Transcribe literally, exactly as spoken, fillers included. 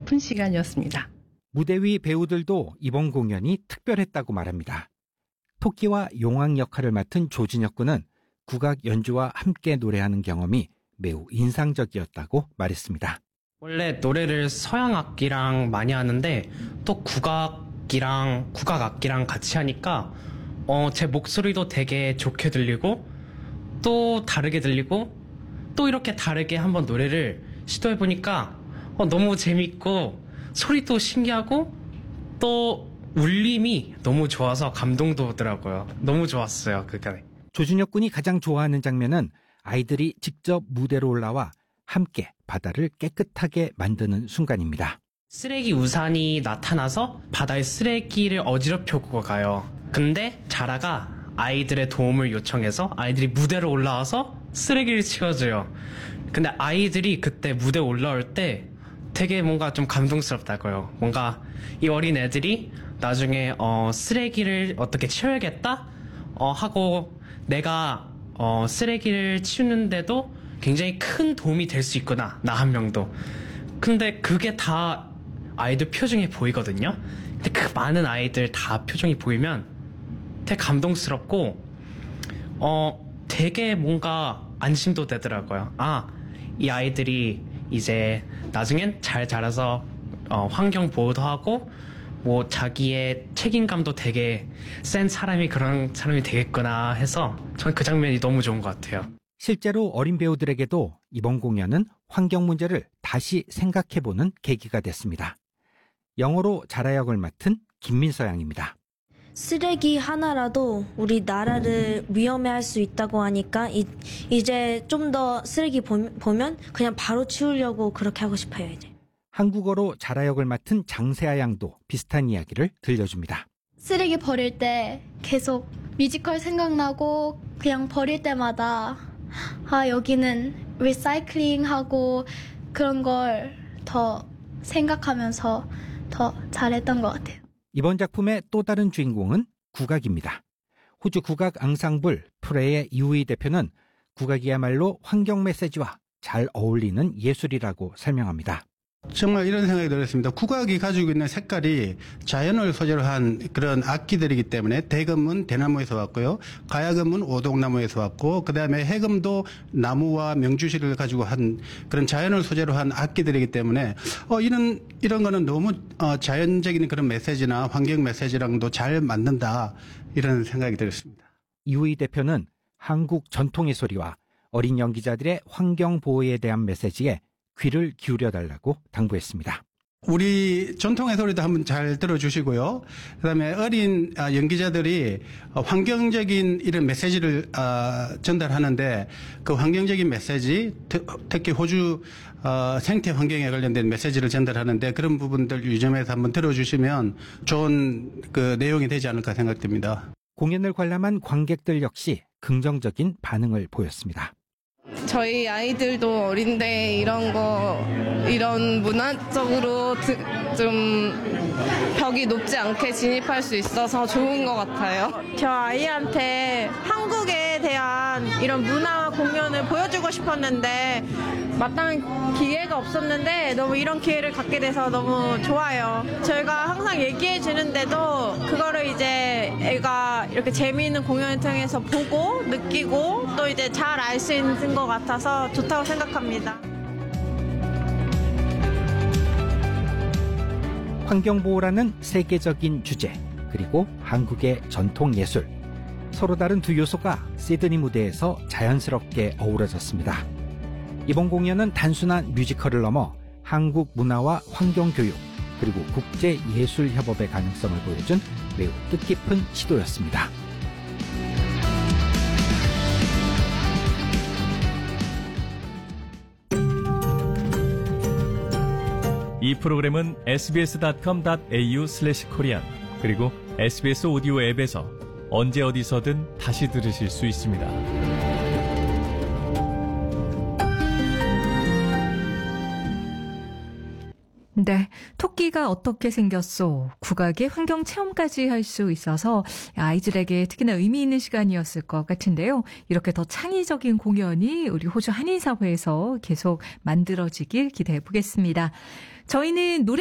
뜻깊은 시간이었습니다. 무대 위 배우들도 이번 공연이 특별했다고 말합니다. 토끼와 용왕 역할을 맡은 조진혁 군은 국악 연주와 함께 노래하는 경험이 매우 인상적이었다고 말했습니다. 원래 노래를 서양 악기랑 많이 하는데 또 국악이랑 국악 악기랑 같이 하니까 어, 제 목소리도 되게 좋게 들리고 또 다르게 들리고 또 이렇게 다르게 한번 노래를 시도해보니까 어, 너무 재밌고 소리도 신기하고 또 울림이 너무 좋아서 감동도 오더라고요. 너무 좋았어요. 그게. 조준혁 군이 가장 좋아하는 장면은 아이들이 직접 무대로 올라와 함께 바다를 깨끗하게 만드는 순간입니다. 쓰레기 우산이 나타나서 바다에 쓰레기를 어지럽히고 가요. 근데 자라가 아이들의 도움을 요청해서 아이들이 무대로 올라와서 쓰레기를 치워줘요. 근데 아이들이 그때 무대에 올라올 때 되게 뭔가 좀 감동스럽다고요. 뭔가 이 어린 애들이 나중에 어, 쓰레기를 어떻게 치워야겠다 어, 하고 내가 어, 쓰레기를 치우는데도 굉장히 큰 도움이 될 수 있구나. 나 한 명도. 근데 그게 다 아이들 표정에 보이거든요. 근데 그 많은 아이들 다 표정이 보이면 되게 감동스럽고 어 되게 뭔가 안심도 되더라고요. 아, 이 아이들이 이제 나중엔 잘 자라서 어, 환경 보호도 하고 뭐 자기의 책임감도 되게 센 사람이 그런 사람이 되겠구나 해서 전 그 장면이 너무 좋은 것 같아요. 실제로 어린 배우들에게도 이번 공연은 환경 문제를 다시 생각해보는 계기가 됐습니다. 영어로 자라 역을 맡은 김민서 양입니다. 쓰레기 하나라도 우리 나라를 위험해할 수 있다고 하니까 이, 이제 좀 더 쓰레기 보, 보면 그냥 바로 치우려고 그렇게 하고 싶어요. 이제. 한국어로 자라 역을 맡은 장세아 양도 비슷한 이야기를 들려줍니다. 쓰레기 버릴 때 계속 뮤지컬 생각나고 그냥 버릴 때마다 아 여기는 리사이클링하고 그런 걸 더 생각하면서 더 잘했던 것 같아요. 이번 작품의 또 다른 주인공은 국악입니다. 호주 국악 앙상블 프레의 이우희 대표는 국악이야말로 환경 메시지와 잘 어울리는 예술이라고 설명합니다. 정말 이런 생각이 들었습니다. 국악이 가지고 있는 색깔이 자연을 소재로 한 그런 악기들이기 때문에 대금은 대나무에서 왔고요. 가야금은 오동나무에서 왔고 그다음에 해금도 나무와 명주실을 가지고 한 그런 자연을 소재로 한 악기들이기 때문에 어 이런 이런 거는 너무 어, 자연적인 그런 메시지나 환경 메시지랑도 잘 맞는다 이런 생각이 들었습니다. 이우희 대표는 한국 전통의 소리와 어린 연기자들의 환경 보호에 대한 메시지에 귀를 기울여달라고 당부했습니다. 우리 전통의 소리도 한번 잘 들어주시고요. 그다음에 어린 연기자들이 환경적인 이런 메시지를 전달하는데 그 환경적인 메시지, 특히 호주 생태 환경에 관련된 메시지를 전달하는데 그런 부분들 유념해서 한번 들어주시면 좋은 그 내용이 되지 않을까 생각됩니다. 공연을 관람한 관객들 역시 긍정적인 반응을 보였습니다. 저희 아이들도 어린데 이런 거, 이런 문화적으로 좀 벽이 높지 않게 진입할 수 있어서 좋은 것 같아요. 저 아이한테 한국에 대한 이런 문화 공연을 보여주고 싶었는데 마땅한 기회가 없었는데 너무 이런 기회를 갖게 돼서 너무 좋아요. 저희가 항상 얘기해 주는데도 그거를 이제 애가 이렇게 재미있는 공연을 통해서 보고 느끼고 또 이제 잘 알 수 있는 것 같아서 좋다고 생각합니다. 환경보호라는 세계적인 주제, 그리고 한국의 전통 예술. 서로 다른 두 요소가 시드니 무대에서 자연스럽게 어우러졌습니다. 이번 공연은 단순한 뮤지컬을 넘어 한국 문화와 환경교육, 그리고 국제예술협업의 가능성을 보여준 매우 뜻깊은 시도였습니다. 이 프로그램은 에스비에스 닷컴 닷 에이유 슬래시 코리안 그리고 에스비에스 오디오 앱에서 언제 어디서든 다시 들으실 수 있습니다. 네, 토끼가 어떻게 생겼소? 국악의 환경 체험까지 할 수 있어서 아이들에게 특히나 의미 있는 시간이었을 것 같은데요. 이렇게 더 창의적인 공연이 우리 호주 한인사회에서 계속 만들어지길 기대해 보겠습니다. 저희는 노래